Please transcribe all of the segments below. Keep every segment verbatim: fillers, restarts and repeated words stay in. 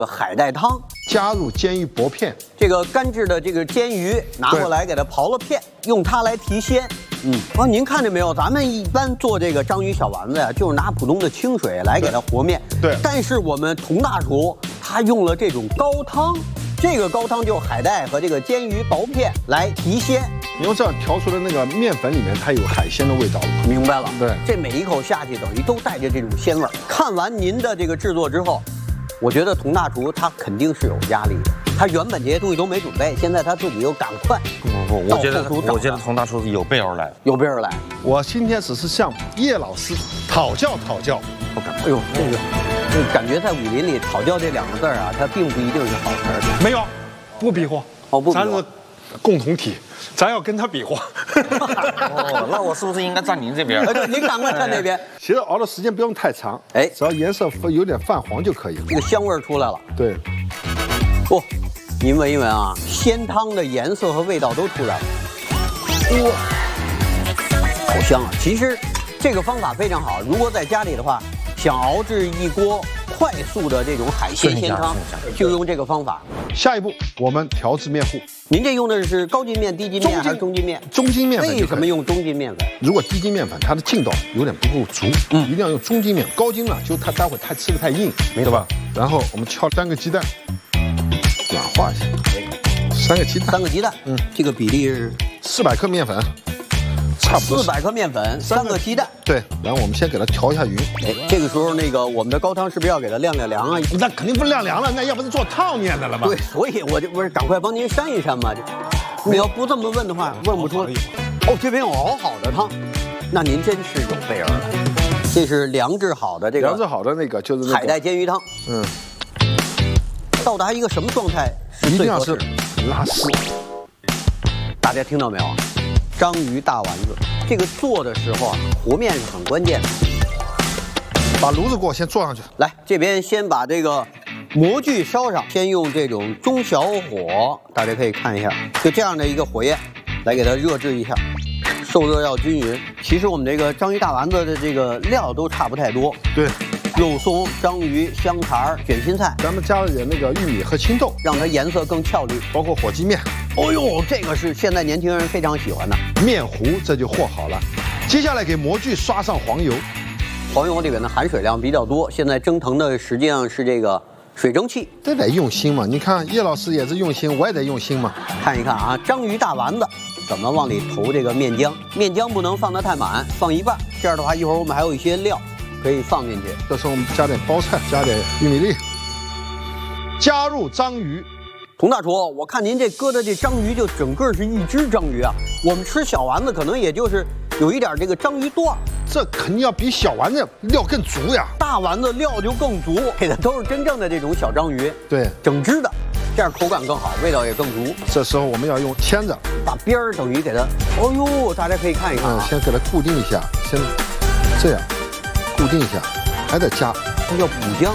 海带汤， 加入煎鱼薄片， 这个干制的这个煎鱼拿过来给它刨了片，用它来提鲜。嗯，哦，您看见没有？咱们一般做这个章鱼小丸子呀，就是拿普通的清水来给它和面。 对。 但是我们佟大厨他用了这种高汤，这个高汤就是海带和这个煎鱼薄片来提鲜。 你用这样调出的那个面粉里面，它有海鲜的味道了。 明白了。 对。 这每一口下去，等于都带着这种鲜味儿。看完您的这个制作之后。我觉得佟大厨他肯定是有压力的，他原本这些东西都没准备，现在他自己又赶快。 不不，我觉得我觉得佟大厨有备而来， 有备而来。 我今天只是向叶老师讨教讨教， 不敢。哎呦，这个，这感觉在武林里讨教这两个字啊，它并不一定是好词儿。 没有，不比划。 哦，不比划。 咱是共同体，咱要跟他比划。 哦，那我是不是应该站您这边？ 对，您赶快站那边。 其实熬的时间不用太长，哎，只要颜色有点泛黄就可以了。 这个香味出来了。 对。 哦，您闻一闻啊，鲜汤的颜色和味道都出来了。哇，好香啊！其实这个方法非常好，如果在家里的话，想熬制一锅快速的这种海鲜鲜汤，就用这个方法。 下一步，我们调制面糊。 您这用的是高筋面、低筋面还是中筋面？ 中筋面粉。 为什么用中筋面粉？ 如果低筋面粉，它的劲道有点不够足，嗯，一定要用中筋面。高筋呢，就它待会太吃的太硬， 没错吧？ 然后我们敲三个鸡蛋，软化一下。三个鸡蛋， 三个鸡蛋，嗯，这个比例是四百克面粉。差不多四百克面粉，三个鸡蛋。 对，然后我们先给它调一下匀。 哎，这个时候那个我们的高汤是不是要给它晾晾凉啊？ 那肯定不晾凉了，那要不是做烫面的了吗？ 对，所以我这不是赶快帮您扇一扇嘛。你要不这么问的话，问不出来。哦，这边有熬好的汤，那您真是有备而来。这是凉制好的这个。 凉制好的那个就是海带煎鱼汤。嗯。到达一个什么状态是最合适？ 拉丝。 大家听到没有？章鱼大丸子，这个做的时候啊，和面是很关键的。 把炉子给我先做上去。 来，这边先把这个模具烧上，先用这种中小火，大家可以看一下，就这样的一个火焰，来给它热制一下，受热要均匀。其实我们这个章鱼大丸子的这个料都差不太多。 对。 肉松、章鱼、香肠、卷心菜， 咱们加了点那个玉米和青豆， 让它颜色更俏丽。 包括火鸡面， 哦呦，这个是现在年轻人非常喜欢的。 面糊这就和好了，接下来给模具刷上黄油。 黄油里面的含水量比较多，现在蒸腾的实际上是这个水蒸气。 这得用心嘛，你看叶老师也是用心，我也得用心嘛。 看一看啊，章鱼大丸子怎么往里投这个面浆？面浆不能放得太满，放一半，这样的话一会儿我们还有一些料。可以放进去， 这时候我们加点包菜，加点玉米粒，加入章鱼。 佟大厨，我看您这搁的这章鱼就整个是一只章鱼啊。我们吃小丸子可能也就是有一点这个章鱼段， 这肯定要比小丸子料更足呀。 大丸子料就更足，给的都是真正的这种小章鱼， 对， 整只的，这样口感更好，味道也更足。 这时候我们要用签子把边儿等于给它，哦呦，大家可以看一看啊， 嗯、先给它固定一下，先这样。固定一下，还得加， 这叫补浆。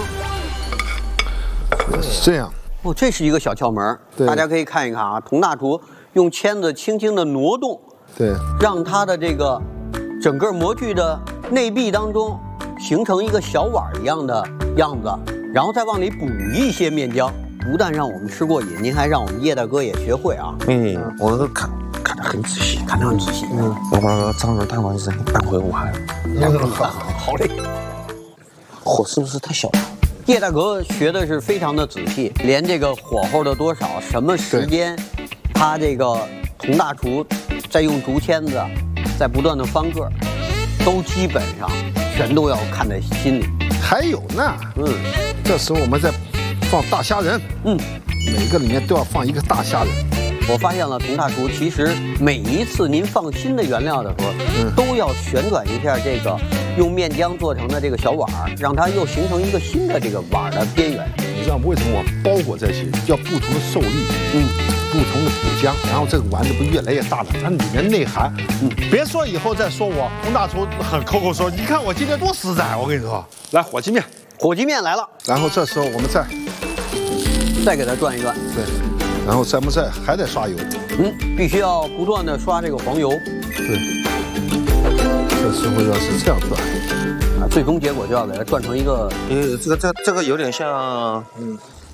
这样， 哦，这是一个小窍门，大家可以看一看啊。佟大厨用签子轻轻的挪动， 对， 让它的这个整个模具的内壁当中形成一个小碗一样的样子，然后再往里补一些面浆。不但让我们吃过瘾，您还让我们叶大哥也学会啊。 嗯，我都看看得很仔细， 看得很仔细。 嗯，我把章鱼大丸子搬回武汉。 嗯，好嘞。 火是不是太小了？ 叶大哥学的是非常的仔细，连这个火候的多少、什么时间，他这个佟大厨在用竹签子，在不断的翻个，都基本上全都要看在心里。 还有呢，嗯，这时候我们再放大虾仁，嗯，每个里面都要放一个大虾仁。 我发现了，佟大厨其实每一次您放新的原料的时候，嗯，都要旋转一下这个用面浆做成的这个小碗，让它又形成一个新的这个碗的边缘。 你知道为什么我包裹这些要不同的受力，嗯，不同的补浆，然后这个丸子不越来越大了，它里面内涵，嗯，别说以后再说我佟大厨很口口说，你看我今天多实在，我跟你说，来火鸡面， 火鸡面来了， 然后这时候我们再再给它转一转， 对。然后咱们再还得刷油， 嗯，必须要不断的刷这个黄油。 对，这时候要是这样转， 啊，最终结果就要给它转成一个， 呃，这个这这个有点像，嗯，